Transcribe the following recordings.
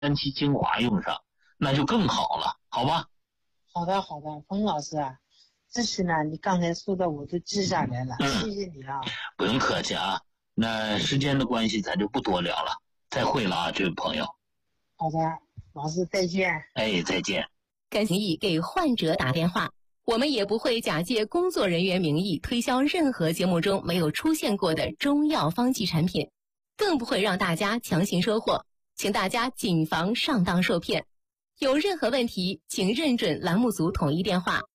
丹期精华用上，那就更好了，好吧？ 好的，冯老师啊，这些呢你刚才说的我都记下来了，谢谢你啊。 不用客气啊，那时间的关系咱就不多聊了，再会了啊，这位朋友。 好的，老师再见。 哎，再见。 甘心意给患者打电话，我们也不会假借工作人员名义推销任何节目中没有出现过的中药方剂产品，更不会让大家强行收货，请大家谨防上当受骗。有任何问题，请认准栏目组统一电话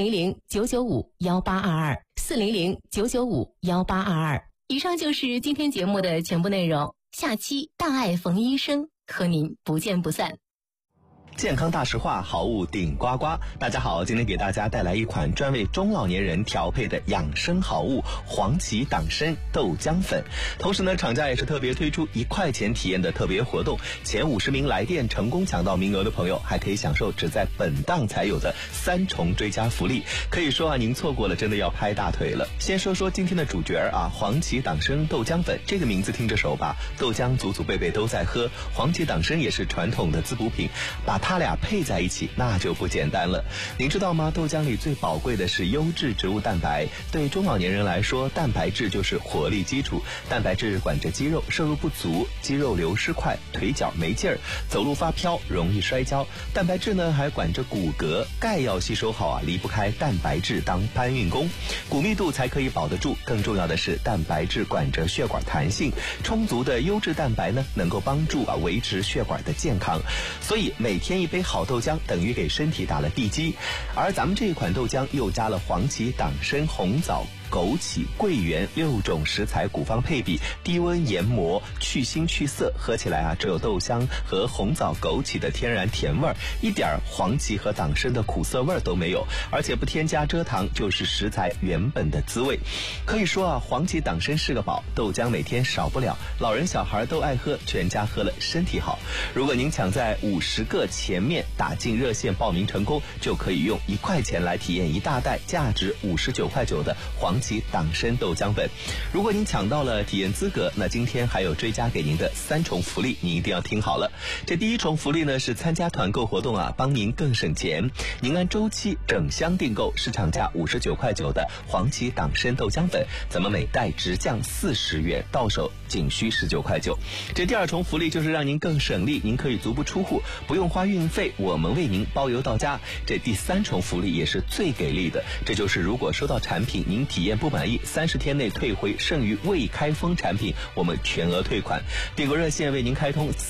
400-995-1822，400-995-1822。以上就是今天节目的全部内容，下期大爱冯医生和您不见不散。 健康大实话，好物顶呱呱。大家好，今天给大家带来一款专为中老年人调配的养生好物——黄芪党参豆浆粉。同时呢，厂家也是特别推出1块钱体验的特别活动，前50名来电成功抢到名额的朋友，还可以享受只在本档才有的3重追加福利。可以说啊，您错过了真的要拍大腿了。先说说今天的主角啊，黄芪党参豆浆粉，这个名字听着熟吧？豆浆祖祖辈辈都在喝，黄芪党参也是传统的滋补品，把它俩配在一起那就不简单了。您知道吗？豆浆里最宝贵的是优质植物蛋白，对中老年人来说，蛋白质就是活力基础。蛋白质管着肌肉，摄入不足，肌肉流失快，腿脚没劲儿，走路发飘，容易摔跤。蛋白质呢还管着骨骼，钙要吸收好啊，离不开蛋白质当搬运工，骨密度才可以保得住。更重要的是，蛋白质管着血管弹性，充足的优质蛋白呢能够帮助维持血管的健康。所以每天一杯好豆浆等于给身体打了地基，而咱们这一款豆浆又加了黄芪、党参、红枣、枸杞、桂圆6种食材古方配比，低温研磨，去腥去涩，喝起来啊，只有豆香和红枣、枸杞的天然甜味儿，一点黄芪和党参的苦涩味儿都没有，而且不添加蔗糖，就是食材原本的滋味。可以说啊，黄芪党参是个宝，豆浆每天少不了，老人小孩都爱喝，全家喝了身体好。如果您抢在50个前面打进热线报名成功，就可以用1块钱来体验一大袋价值59块9的黄芪党参豆浆粉。如果您抢到了体验资格，那今天还有追加给您的3重福利，您一定要听好了。这第1重福利呢是参加团购活动啊，帮您更省钱。您按周期整箱订购市场价59块9的黄芪党参豆浆粉，咱们每袋直降40元，到手仅需19块9。这第2重福利就是让您更省力，您可以足不出户，不用花运费，我们为您包邮到家。这第3重福利也是最给力的，这就是如果收到产品您体验不满意，30天内退回剩余未开封产品，我们全额退款。订购热线为您开通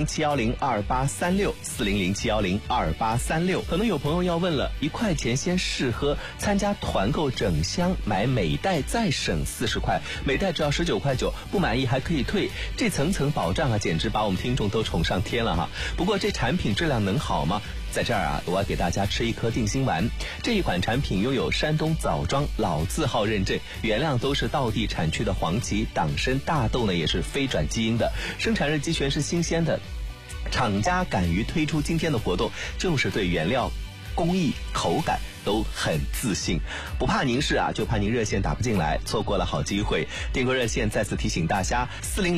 400-710-2836，400-710-2836。可能有朋友要问了，1块钱先试喝，参加团购整箱买每袋再省40块，每袋只要19块9，不满意还可以退，这层层保障啊，简直把我们听众都宠上天了哈。不过这产品质量能好吗？在这儿啊，我要给大家吃一颗定心丸。这一款产品拥有山东枣庄老字号认证，原料都是道地产区的黄芪、党参，大豆呢也是非转基因的，生产日期全是新鲜的。厂家敢于推出今天的活动，就是对原料、工艺、口感都很自信，不怕您试啊，就怕您热线打不进来，错过了好机会。订购热线再次提醒大家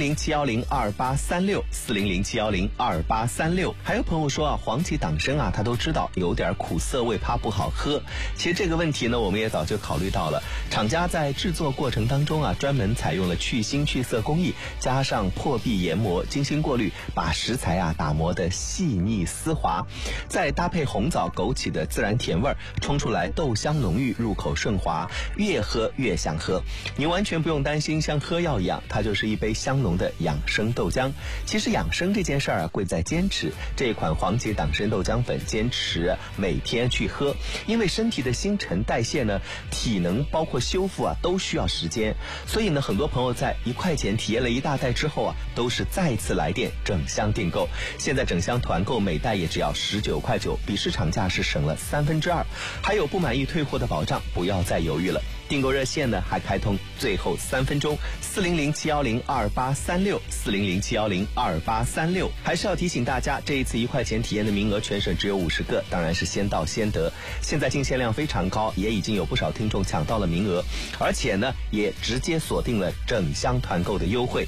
：400-710-2836，400-710-2836。还有朋友说啊，黄芪党参啊，他都知道有点苦涩味，怕不好喝。其实这个问题呢，我们也早就考虑到了。厂家在制作过程当中啊，专门采用了去腥去涩工艺，加上破壁研磨、精心过滤，把食材啊打磨的细腻丝滑，再搭配红枣、枸杞的自然甜味，冲出来豆香浓郁，入口顺滑，越喝越想喝。你完全不用担心像喝药一样，它就是一杯香浓的养生豆浆。其实养生这件事儿啊，贵在坚持。这一款黄芪党参豆浆粉，坚持每天去喝，因为身体的新陈代谢呢，体能包括修复啊，都需要时间。所以呢，很多朋友在1块钱体验了一大袋之后啊，都是再次来电整箱订购。现在整箱团购每袋也只要19块9，比市场价是省了2/3。还有不满意退货的保障，不要再犹豫了。订购热线呢还开通最后3分钟，400-710-2836，400-710-2836。还是要提醒大家，这一次1块钱体验的名额全省只有50个，当然是先到先得。现在进线量非常高，也已经有不少听众抢到了名额，而且呢也直接锁定了整箱团购的优惠。